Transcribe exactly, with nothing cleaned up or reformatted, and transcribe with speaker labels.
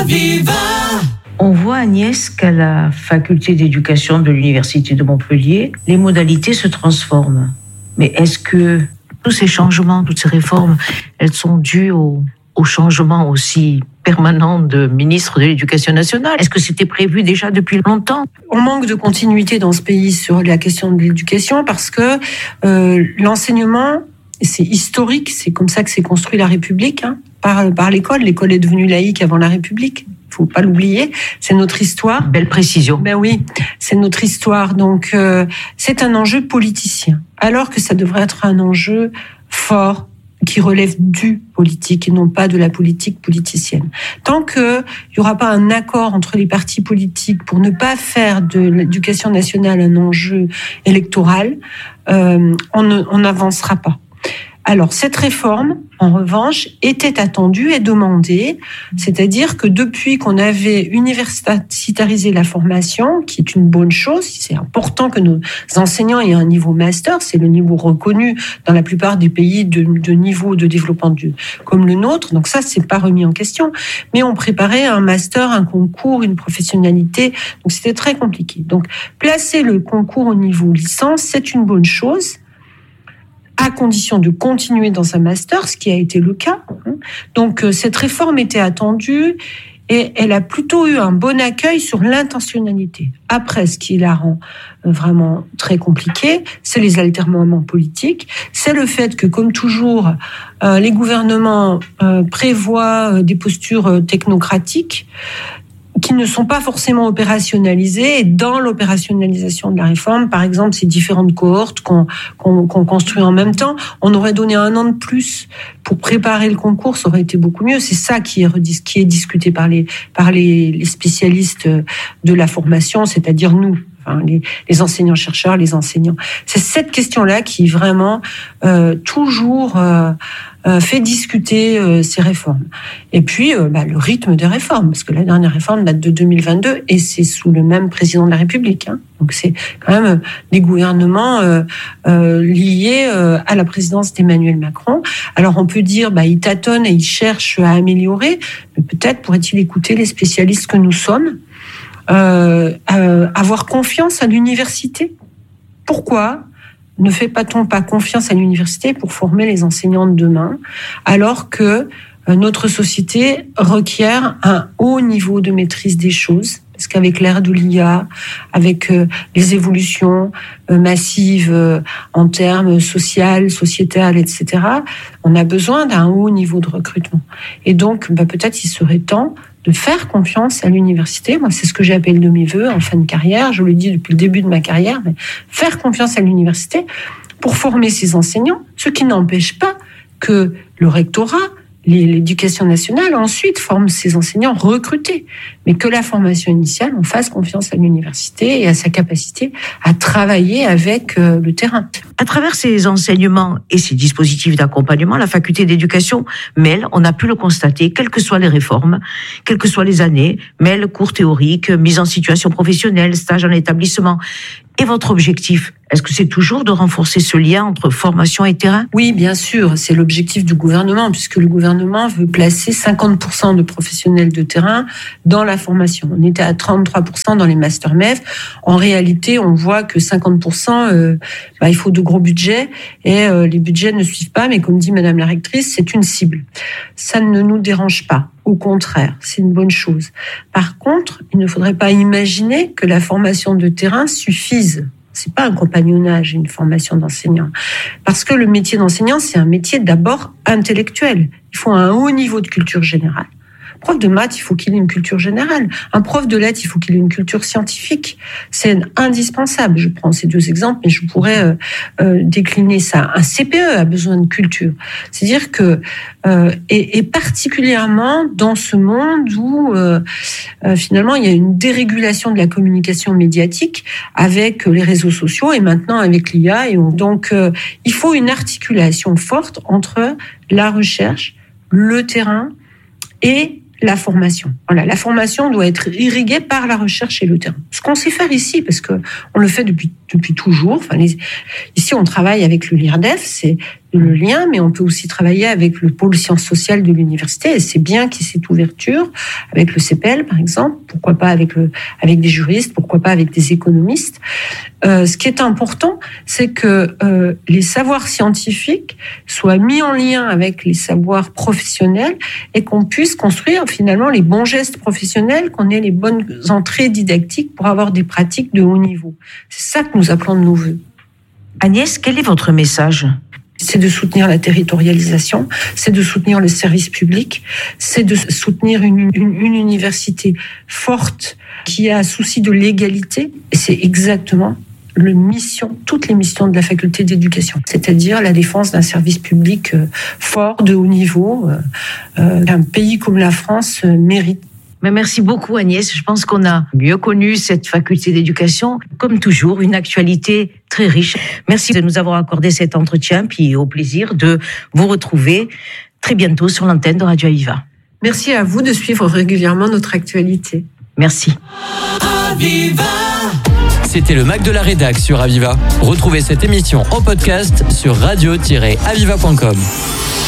Speaker 1: Aviva.
Speaker 2: On voit, Agnès, qu'à la faculté d'éducation de l'Université de Montpellier, les modalités se transforment. Mais est-ce que tous ces changements, toutes ces réformes, elles sont dues au, au changement aussi permanent de ministre de l'Éducation nationale? Est-ce que c'était prévu déjà depuis longtemps?
Speaker 3: On manque de continuité dans ce pays sur la question de l'éducation parce que euh, l'enseignement, c'est historique, c'est comme ça que s'est construit la République, hein, par, par l'école. L'école est devenue laïque avant la République. Il faut pas l'oublier, c'est notre histoire.
Speaker 2: Belle précision.
Speaker 3: Ben oui, c'est notre histoire. Donc, euh, c'est un enjeu politicien, alors que ça devrait être un enjeu fort qui relève du politique et non pas de la politique politicienne. Tant qu'il n'y aura pas un accord entre les partis politiques pour ne pas faire de l'éducation nationale un enjeu électoral, euh, on n'avancera pas. Alors, cette réforme, en revanche, était attendue et demandée, c'est-à-dire que depuis qu'on avait universitarisé la formation, qui est une bonne chose, c'est important que nos enseignants aient un niveau master, c'est le niveau reconnu dans la plupart des pays de, de niveau de développement du, comme le nôtre, donc ça, c'est pas remis en question, mais on préparait un master, un concours, une professionnalité, donc c'était très compliqué. Donc, placer le concours au niveau licence, c'est une bonne chose, à condition de continuer dans un master, ce qui a été le cas. Donc, cette réforme était attendue et elle a plutôt eu un bon accueil sur l'intentionnalité. Après, ce qui la rend vraiment très compliquée, c'est les alternements politiques. C'est le fait que, comme toujours, euh, les gouvernements euh, prévoient des postures technocratiques qui ne sont pas forcément opérationnalisées. Et dans l'opérationnalisation de la réforme, par exemple, ces différentes cohortes qu'on, qu'on, qu'on construit en même temps, on aurait donné un an de plus pour préparer le concours, ça aurait été beaucoup mieux. C'est ça qui est, redis, qui est discuté par les, par les, les spécialistes de la formation, c'est-à-dire nous. Enfin, les, les enseignants-chercheurs, les enseignants. C'est cette question-là qui vraiment euh, toujours euh, euh, fait discuter euh, ces réformes. Et puis, euh, bah, le rythme des réformes, parce que la dernière réforme date de deux mille vingt-deux et c'est sous le même président de la République. Hein. Donc, c'est quand même euh, des gouvernements euh, euh, liés euh, à la présidence d'Emmanuel Macron. Alors, on peut dire, bah, il tâtonne et il cherche à améliorer, mais peut-être pourrait-il écouter les spécialistes que nous sommes. Euh, euh, avoir confiance à l'université. Pourquoi ne fait-on pas confiance à l'université pour former les enseignants de demain, alors que euh, notre société requiert un haut niveau de maîtrise des choses? Parce qu'avec l'ère de l'I A, avec euh, les évolutions euh, massives euh, en termes social, sociétal, et cetera, on a besoin d'un haut niveau de recrutement. Et donc, bah, peut-être il serait temps de faire confiance à l'université. Moi, c'est ce que j'appelle de mes voeux en fin de carrière. Je le dis depuis le début de ma carrière, mais faire confiance à l'université pour former ses enseignants, ce qui n'empêche pas que le rectorat, l'éducation nationale, ensuite forme ses enseignants recrutés. Mais que la formation initiale, on fasse confiance à l'université et à sa capacité à travailler avec euh, le terrain.
Speaker 2: À travers ces enseignements et ces dispositifs d'accompagnement, la faculté d'éducation mêle, on a pu le constater, quelles que soient les réformes, quelles que soient les années, mêle cours théoriques, mise en situation professionnelle, stage en établissement. Et votre objectif, est-ce que c'est toujours de renforcer ce lien entre formation et terrain?
Speaker 3: Oui, bien sûr, c'est l'objectif du gouvernement, puisque le gouvernement veut placer cinquante pour cent de professionnels de terrain dans la formation. On était à trente-trois pour cent dans les Master M E F. En réalité, on voit que cinquante pour cent, euh, bah, il faut de gros budgets, et euh, les budgets ne suivent pas, mais comme dit Madame la rectrice, c'est une cible. Ça ne nous dérange pas. Au contraire, c'est une bonne chose. Par contre, il ne faudrait pas imaginer que la formation de terrain suffise. C'est pas un compagnonnage, une formation d'enseignant. Parce que le métier d'enseignant, c'est un métier d'abord intellectuel. Il faut un haut niveau de culture générale. Prof de maths, il faut qu'il ait une culture générale. Un prof de lettres, il faut qu'il ait une culture scientifique. C'est indispensable. Je prends ces deux exemples, mais je pourrais euh, euh, décliner ça. Un C P E a besoin de culture. C'est-à-dire que, euh, et, et particulièrement dans ce monde où euh, euh, finalement il y a une dérégulation de la communication médiatique avec les réseaux sociaux et maintenant avec l'I A. Et on, donc, euh, il faut une articulation forte entre la recherche, le terrain et la formation. Voilà, la formation doit être irriguée par la recherche et le terrain. Ce qu'on sait faire ici, parce que on le fait depuis depuis toujours. Enfin, les, ici, on travaille avec le LIRDEF, c'est le lien, mais on peut aussi travailler avec le pôle sciences sociales de l'université. Et c'est bien qu'il y ait cette ouverture avec le C P L, par exemple. Pourquoi pas avec le, avec des juristes, pourquoi pas avec des économistes. Euh, ce qui est important, c'est que euh, les savoirs scientifiques soient mis en lien avec les savoirs professionnels et qu'on puisse construire finalement les bons gestes professionnels, qu'on ait les bonnes entrées didactiques pour avoir des pratiques de haut niveau. C'est ça que nous appelons de nos vœux.
Speaker 2: Agnès, quel est votre message ?
Speaker 3: C'est de soutenir la territorialisation, c'est de soutenir le service public, c'est de soutenir une, une, une université forte qui a souci de l'égalité. Et c'est exactement le mission, toutes les missions de la faculté d'éducation, c'est-à-dire la défense d'un service public fort, de haut niveau, euh, qu'un pays comme la France mérite.
Speaker 2: Mais merci beaucoup Agnès, je pense qu'on a mieux connu cette faculté d'éducation. Comme toujours, une actualité très riche. Merci de nous avoir accordé cet entretien, puis au plaisir de vous retrouver très bientôt sur l'antenne de Radio Aviva.
Speaker 3: Merci à vous de suivre régulièrement notre actualité.
Speaker 2: Merci.
Speaker 1: Aviva. C'était le Mac de la Rédac sur Aviva. Retrouvez cette émission en podcast sur radio tiret aviva point com.